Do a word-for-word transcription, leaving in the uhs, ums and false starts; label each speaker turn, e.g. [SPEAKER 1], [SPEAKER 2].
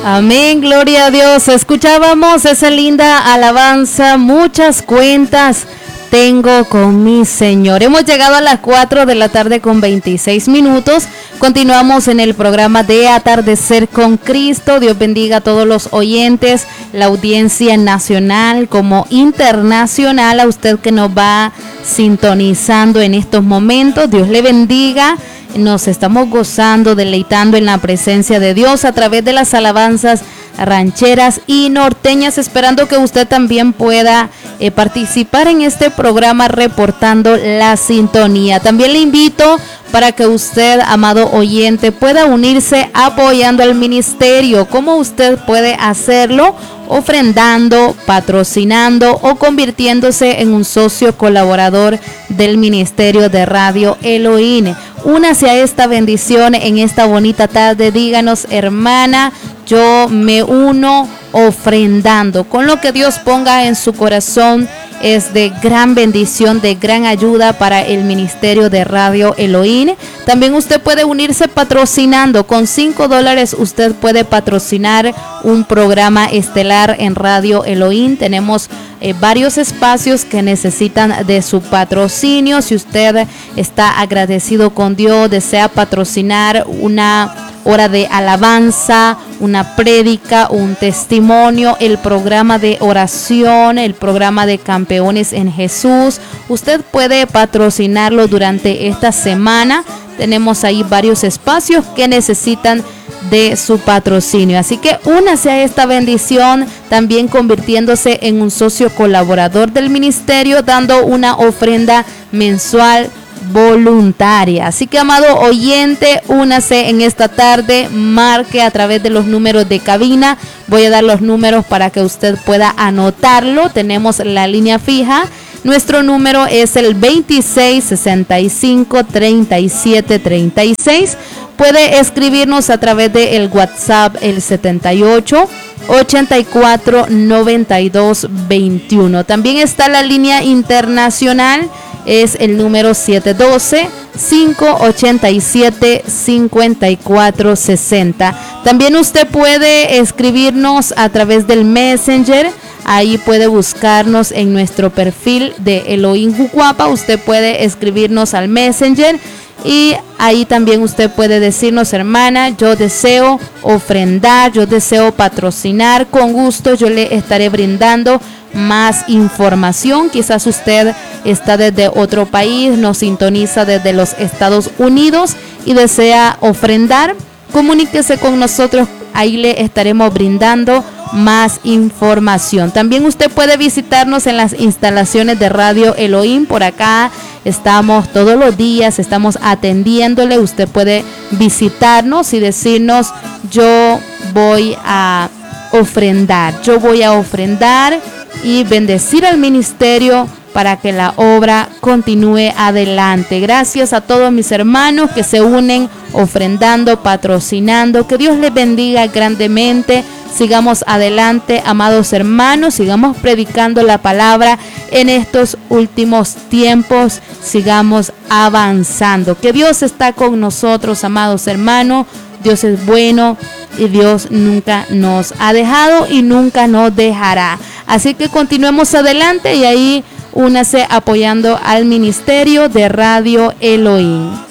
[SPEAKER 1] Amén, gloria a Dios. Escuchábamos esa linda alabanza, muchas cuentas tengo con mi Señor. Hemos llegado a las cuatro de la tarde con veintiséis minutos. Continuamos en el programa de Atardecer con Cristo. Dios bendiga a todos los oyentes, la audiencia nacional como internacional, a usted que nos va sintonizando en estos momentos. Dios le bendiga. Nos estamos gozando, deleitando en la presencia de Dios a través de las alabanzas rancheras y norteñas, esperando que usted también pueda eh, participar en este programa reportando la sintonía. También le invito para que usted, amado oyente, pueda unirse apoyando al ministerio. ¿Cómo usted puede hacerlo? Ofrendando, patrocinando o convirtiéndose en un socio colaborador del Ministerio de Radio Elohim. Únase a esta bendición en esta bonita tarde. Díganos, hermana, yo me uno ofrendando. Con lo que Dios ponga en su corazón es de gran bendición, de gran ayuda para el Ministerio de Radio Elohim. También usted puede unirse patrocinando. Con cinco dólares usted puede patrocinar un programa estelar en Radio Elohim. Tenemos eh, varios espacios que necesitan de su patrocinio. Si usted está agradecido con Dios, desea patrocinar una hora de alabanza, una prédica, un testimonio, el programa de oración, el programa de campeones en Jesús, usted puede patrocinarlo durante esta semana. Tenemos ahí varios espacios que necesitan de su patrocinio, así que únase a esta bendición, también convirtiéndose en un socio colaborador del ministerio, dando una ofrenda mensual voluntaria. Así que, amado oyente, únase en esta tarde, marque a través de los números de cabina. Voy a dar los números para que usted pueda anotarlo. Tenemos la línea fija. Nuestro número es el veintiséis sesenta y cinco treinta y siete treinta y seis. Puede escribirnos a través del WhatsApp el setenta y ocho ochenta y cuatro noventa y dos veintiuno. También está la línea internacional, es el número siete uno dos, cinco ocho siete, cinco cuatro seis cero. También usted puede escribirnos a través del Messenger. Ahí puede buscarnos en nuestro perfil de Elohim Jucuapa. Usted puede escribirnos al Messenger y ahí también usted puede decirnos, hermana, yo deseo ofrendar, yo deseo patrocinar. Con gusto yo le estaré brindando más información. Quizás usted está desde otro país, nos sintoniza desde los Estados Unidos y desea ofrendar. Comuníquese con nosotros, ahí le estaremos brindando más información. También usted puede visitarnos en las instalaciones de Radio Elohim. Por acá estamos todos los días, estamos atendiéndole. Usted puede visitarnos y decirnos, yo voy a ofrendar, yo voy a ofrendar y bendecir al ministerio para que la obra continúe adelante. Gracias a todos mis hermanos que se unen ofrendando, patrocinando. Que Dios les bendiga grandemente. Sigamos adelante, amados hermanos, sigamos predicando la palabra en estos últimos tiempos, sigamos avanzando. Que Dios está con nosotros, amados hermanos. Dios es bueno y Dios nunca nos ha dejado y nunca nos dejará. Así que continuemos adelante y ahí únase apoyando al ministerio de Radio Elohim.